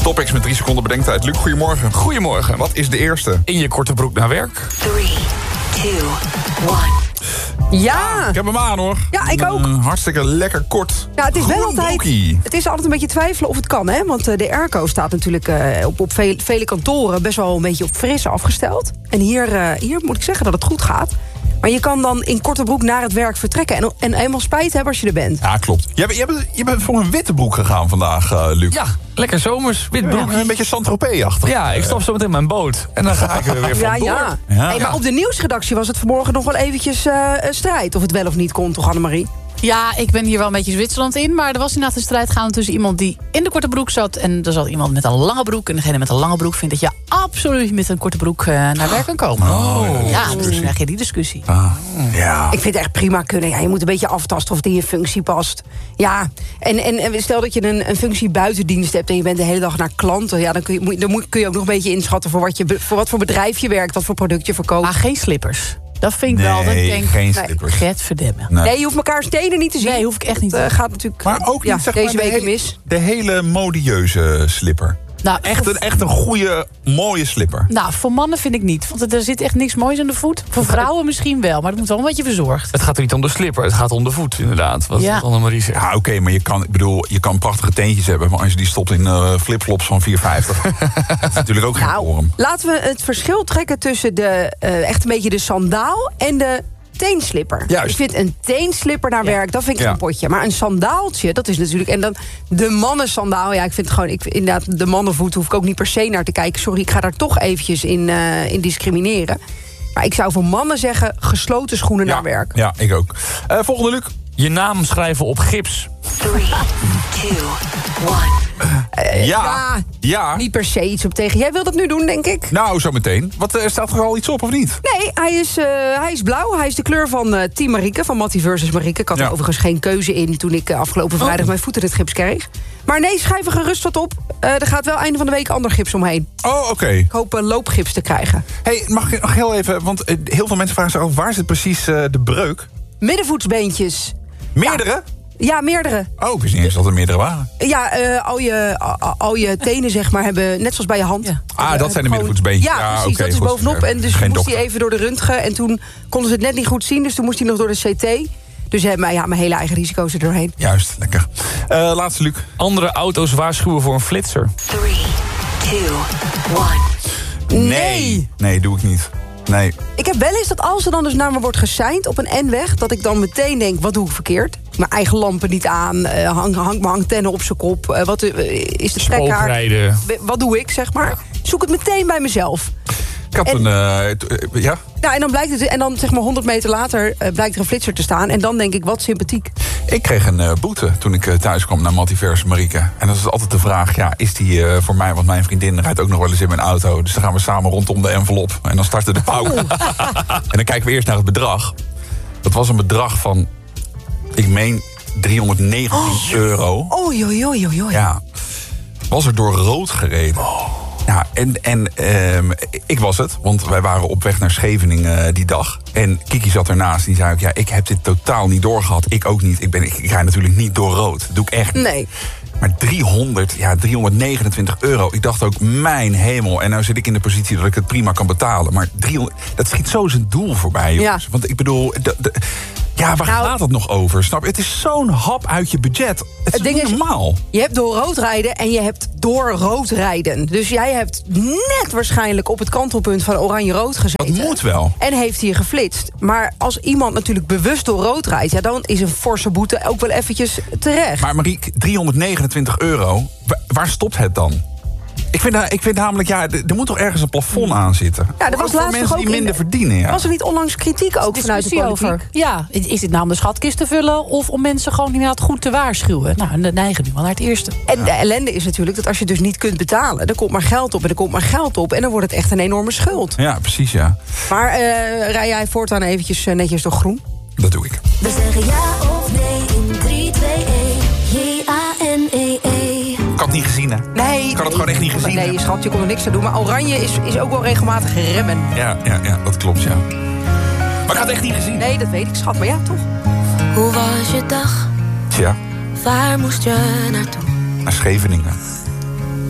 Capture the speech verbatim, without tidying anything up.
Topics met drie seconden bedenktijd. Luc, goedemorgen. Goedemorgen. Wat is de eerste? In je korte broek naar werk. drie, twee, één. Ja. Ik heb hem aan, hoor. Ja, ik ook. Uh, hartstikke lekker kort. Ja, het is wel Groen altijd. broekie. Het is altijd een beetje twijfelen of het kan, hè? Want uh, de airco staat natuurlijk uh, op, op vele, vele kantoren best wel een beetje op fris afgesteld. En hier, uh, hier moet ik zeggen dat het goed gaat. Maar je kan dan in korte broek naar het werk vertrekken. En, en eenmaal spijt hebben als je er bent. Ja, klopt. Je bent, je bent, je bent voor een witte broek gegaan vandaag, uh, Luc. Ja, lekker zomers. Wit broek. Ja, een beetje Saint-Tropez-achtig. Ja, ik stap zo meteen mijn boot. En dan ga ik er weer Ja, vandoor. ja. Ja. Hey, maar op de nieuwsredactie was het vanmorgen nog wel eventjes uh, een strijd. Of het wel of niet kon, toch, Annemarie? Ja, ik ben hier wel een beetje Zwitserland in. Maar er was inderdaad een strijd gaande tussen iemand die in de korte broek zat. En er zat iemand met een lange broek. En degene met een lange broek vindt dat je absoluut met een korte broek uh, naar werk kan komen. Oh, ja, dus dan krijg je die discussie. Ah, ja. Ik vind het echt prima kunnen. Ja, je moet een beetje aftasten of het in je functie past. Ja, en, en, en stel dat je een, een functie buitendienst hebt en je bent de hele dag naar klanten. Ja, dan kun je, moet, dan moet, kun je ook nog een beetje inschatten voor wat, je, voor wat voor bedrijf je werkt, wat voor product je verkoopt. Maar geen slippers. Dat vind ik Nee, wel. Dat ik denk, geen nee, slippers. Get verdemmen. Nee. Nee, je hoeft elkaar tenen niet te zien. Nee, hoef ik echt niet te Dat doen. uh, gaat natuurlijk Maar ook niet, ja, zeg deze maar, week de, he- mis. de hele modieuze slipper. Nou, Echt een, echt een goede, mooie slipper. Nou, voor mannen vind ik niet. Want er zit echt niks moois aan de voet. Voor vrouwen misschien wel, maar dat moet wel een beetje verzorgd. Het gaat er niet om de slipper, het gaat om de voet, inderdaad. Wat Ja. Annemarie zegt. Ja, oké, okay, maar je kan, ik bedoel, je kan prachtige teentjes hebben, maar als je die stopt in uh, flipflops van vier vijftig, dat is natuurlijk ook geen Nou, vorm. laten we het verschil trekken tussen de uh, echt een beetje de sandaal en de teenslipper. Juist. Ik vind een teenslipper naar Ja. werk, dat vind ik Ja. een potje. Maar een sandaaltje, dat is natuurlijk... En dan de mannensandaal, ja, ik vind het gewoon... Ik, inderdaad, de mannenvoet hoef ik ook niet per se naar te kijken. Sorry, ik ga daar toch eventjes in, uh, in discrimineren. Maar ik zou voor mannen zeggen, gesloten schoenen naar werk. Ja, ik ook. Uh, volgende, Luc. Je naam schrijven op gips. drie, twee, één. Ja, ja, ja. Niet per se iets op tegen. Jij wilt dat nu doen, denk ik? Nou, zo meteen. Wat, uh, staat er al iets op of niet? Nee, hij is, uh, hij is blauw. Hij is de kleur van uh, Team Marieke, van Mattie versus Marieke. Ik had Ja. er overigens geen keuze in toen ik uh, afgelopen vrijdag Oh. mijn voeten het gips kreeg. Maar nee, schrijf er gerust wat op. Uh, er gaat wel einde van de week ander gips omheen. Oh, oké. Okay. Ik hoop uh, loopgips te krijgen. Hey, mag ik nog heel even, want uh, heel veel mensen vragen zich af, waar zit precies uh, de breuk? Middenvoetsbeentjes. Meerdere? Ja, ja, meerdere. Oh, ik wist niet eens dat er meerdere waren. Ja, uh, al, je, al, al je tenen, zeg maar, hebben net zoals bij je hand. Ja. Ah, dat zijn de Gewoon- middenvoetsbeentjes. Ja, Ja, precies, oké, dat is goed. bovenop. En dus Geen moest dokter. hij even door de röntgen. En toen konden ze het net niet goed zien, dus toen moest hij nog door de C T. Dus uh, maar ja, mijn hele eigen risico's er doorheen. Juist, lekker. Uh, laatste, Luc. Andere auto's waarschuwen voor een flitser. drie, twee, één. Nee. Nee, doe ik niet. Nee. Ik heb wel eens dat als er dan dus naar me wordt geseind op een N-weg... dat ik dan meteen denk, wat doe ik verkeerd? Mijn eigen lampen niet aan, uh, hang, hang mijn hangtennen op zijn kop. Uh, wat uh, is de trekkaart? Spookrijden. Wat doe ik, zeg maar? Zoek het meteen bij mezelf. Ik had En- een... Uh, t- uh, ja? Ja, en dan blijkt het, en dan zeg maar honderd meter later uh, blijkt er een flitser te staan. En dan denk ik, wat sympathiek. Ik kreeg een uh, boete toen ik uh, thuis kwam naar Mattie versus Marieke. En dat is altijd de vraag, ja, is die uh, voor mij... want mijn vriendin rijdt ook nog wel eens in mijn auto. Dus dan gaan we samen rondom de envelop. En dan starten de pauw. En dan kijken we eerst naar het bedrag. Dat was een bedrag van, ik meen, driehonderdnegentien euro. Oei, oei, oei, oei. Ja, was er door rood gereden. Ja, en, en um, ik was het, want wij waren op weg naar Scheveningen uh, die dag. En Kiki zat ernaast en die zei ook, ja, ik heb dit totaal niet doorgehad. Ik ook niet. Ik, ben, ik, ik rij natuurlijk niet door rood. Dat doe ik echt niet. Nee. Maar driehonderd, ja, driehonderdnegenentwintig euro. Ik dacht ook, mijn hemel. En nou zit ik in de positie dat ik het prima kan betalen. Maar driehonderd, dat schiet zo zijn doel voorbij, jongens. Ja. Want ik bedoel, de, de, ja, waar Nou, gaat het nog over? Snap je? Het is zo'n hap uit je budget. Het is ding niet is- normaal. Je hebt door rood rijden en je hebt door rood rijden. Dus jij hebt net waarschijnlijk op het kantelpunt van oranje-rood gezeten. Dat moet wel. En heeft hier geflitst. Maar als iemand natuurlijk bewust door rood rijdt... Ja, dan is een forse boete ook wel eventjes terecht. Maar Mariek, driehonderdnegenentwintig euro, wa- waar stopt het dan? Ik vind, ik vind namelijk, ja, er moet toch ergens een plafond aan zitten? Ja, er Ook was voor laatst mensen toch die ook minder in- verdienen, ja. Was er niet onlangs kritiek ook vanuit de Discussie politiek? over. Ja, is dit nou om de schatkist te vullen of om mensen gewoon inderdaad goed te waarschuwen? Nou, en de neigen nu wel naar het eerste. En de ellende is natuurlijk dat als je dus niet kunt betalen... er komt maar geld op en er komt maar geld op... en dan wordt het echt een enorme schuld. Ja, precies, ja. Maar uh, rij jij voortaan eventjes uh, netjes door groen? Dat doe ik. We zeggen ja of nee in drie, twee, één. J A N E E. Ik had het niet gezien, hè? Nee. Ik had het gewoon echt niet gezien. Nee, hè? schat, je kon er niks aan doen. Maar oranje is, is ook wel regelmatig remmen. Ja, ja, ja, dat klopt, ja. Maar ik had het echt niet gezien. Nee, dat weet ik, schat. Maar ja, toch. Hoe was je dag? Tja, Waar moest je naartoe? naar Scheveningen.